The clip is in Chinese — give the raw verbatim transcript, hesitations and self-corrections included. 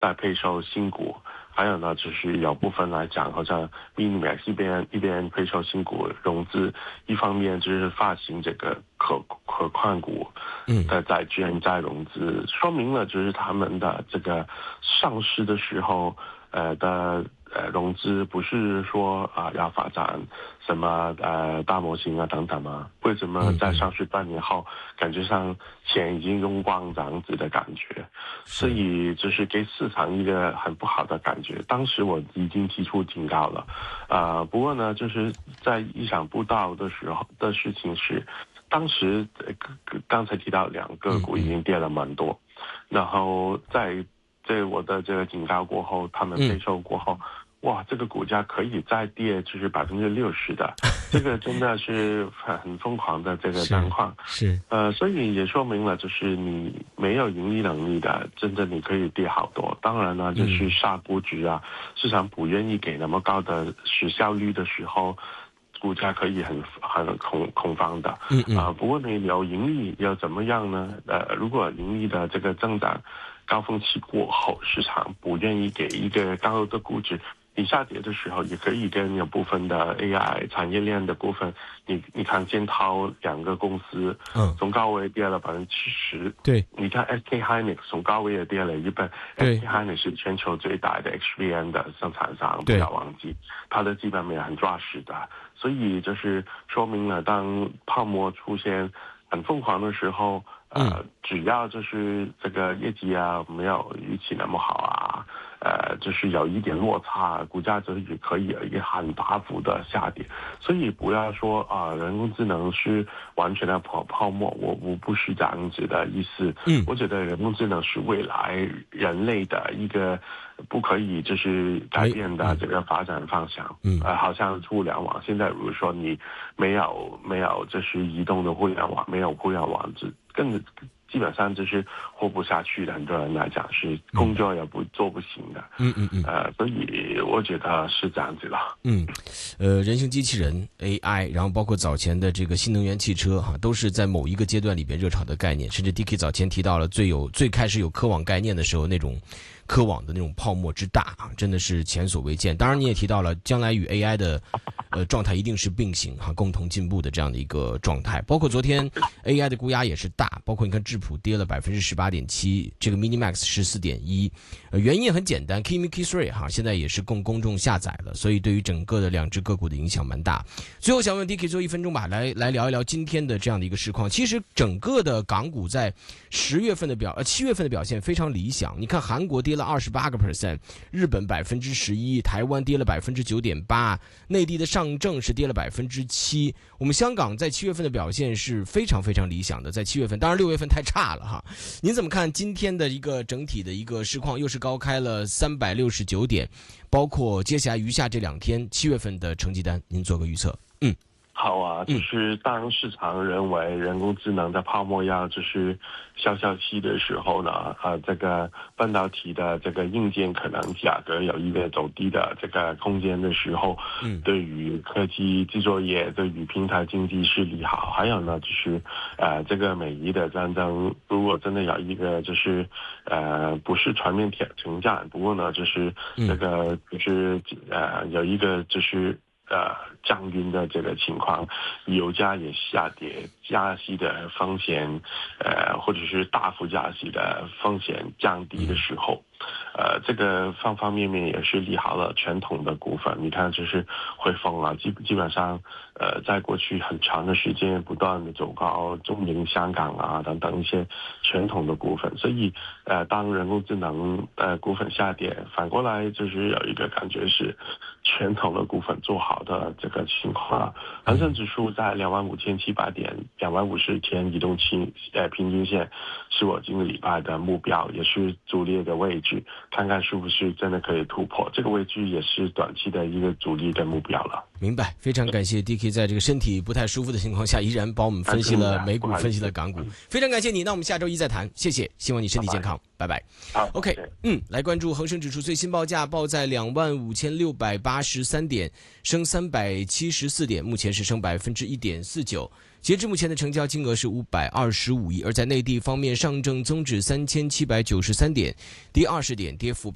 在配售新股。还有呢，就是有部分来讲，好像 Minimax 一边一边配售新股融资，一方面就是发行这个可可换股的债券再融资，说明了就是他们的这个上市的时候，呃的呃融资不是说啊、呃、要发展什么呃大模型啊等等吗？为什么在上市半年后，感觉上钱已经用光这样子的感觉？所以就是给市场一个很不好的感觉。当时我已经提出警告了，啊、呃，不过呢，就是在意想不到的时候的事情是，当时呃刚才提到两个股已经跌了蛮多，然后在在我的这个警告过后，他们配售过后。哇，这个股价可以再跌，就是百分之六十的，这个真的是很很疯狂的这个状况。 是，是呃，所以也说明了，就是你没有盈利能力的，真的你可以跌好多。当然呢，就是杀估值啊，嗯、市场不愿意给那么高的市效率的时候。股价可以很很恐恐慌的，嗯嗯啊、呃，不过呢，有盈利要怎么样呢？呃，如果盈利的这个增长高峰期过后，市场不愿意给一个高的估值，你下跌的时候也可以跟有部分的 A I 产业链的部分，你你看建滔两个公司，嗯，从高位跌了百分之七十， 对， 你看 S K Hynix 从高位也跌了一半 ，S K Hynix 是全球最大的 H B M 的生产商，不要忘记，它的基本面很抓实的。所以就是说明了，当泡沫出现很疯狂的时候，呃，只要就是这个业绩啊没有预期那么好啊，呃，就是有一点落差，股价就也可以有一个很大幅的下跌。所以不要说啊、呃，人工智能是完全的泡泡沫，我我不是这样子的意思。嗯，我觉得人工智能是未来人类的一个不可以就是改变的这个发展方向。嗯，呃，好像互联网现在如果说你没有没有就是移动的互联网，没有互联网，这更基本上就是活不下去的，很多人来讲是工作也不做不行的。嗯嗯嗯。呃，所以我觉得是这样子了。 嗯，呃，人形机器人 A I， 然后包括早前的这个新能源汽车哈，都是在某一个阶段里边热炒的概念。甚至 D K 早前提到了最有最开始有科网概念的时候那种科网的那种泡沫之大啊，真的是前所未见。当然你也提到了将来与 A I 的呃状态一定是并行哈，共同进步的这样的一个状态。包括昨天 A I 的估压也是大，包括你看智谱跌了百分之十八点七，这个 Minimax 十四点一，呃，原因也很简单 ，Kimi K 三 哈现在也是供公众下载了，所以对于整个的两只个股的影响蛮大。最后想问 D K 最后一分钟吧，来来聊一聊今天的这样的一个市况。其实整个的港股在十月份的表呃七月份的表现非常理想，你看韩国跌了二十八个 percent， 日本百分之十一，台湾跌了百分之九点八，内地的上证是跌了百分之七。我们香港在七月份的表现是非常非常理想的，在七月份，当然六月份太差了哈。您怎么看今天的一个整体的一个市况？又是高开了三百六十九点，包括接下来余下这两天七月份的成绩单，您做个预测。嗯。 好啊，就是当市场认为人工智能的泡沫要就是消消息的时候呢，呃，这个半导体的这个硬件可能价格有一个走低的这个空间的时候，嗯，对于科技制作业、对于平台经济是利好。还有呢，就是呃，这个美伊的战争，如果真的有一个就是呃不是全面停战，不过呢，就是这个就是呃有一个就是。呃，降温的这个情况，油价也下跌，加息的风险，呃，或者是大幅加息的风险降低的时候，呃，这个方方面面也是利好了传统的股份。你看，就是汇丰啊，基基本上，呃，在过去很长的时间不断的走高，中银香港啊等等一些传统的股份。所以，呃，当人工智能呃股份下跌，反过来就是有一个感觉是传统的股份做好的这个情况。恒生指数在两万五千七百点，两万五十天移动平呃平均线是我今个礼拜的目标，也是主力的位置。看看是不是真的可以突破这个位置，也是短期的一个主力的目标了。 明白，非常感谢 D K 在这个身体不太舒服的情况下，依然帮我们分析了美股，分析了港股，非常感谢你。那我们下周一再谈，谢谢，希望你身体健康，拜拜。 好 ，OK， 嗯，来关注恒生指数最新报价，报在两万五千六百八十三点，升三百七十四点，目前是升百分之一点四九。截至目前的成交金额是五百二十五亿，而在内地方面，上证综指三千七百九十三点，跌二十点，跌幅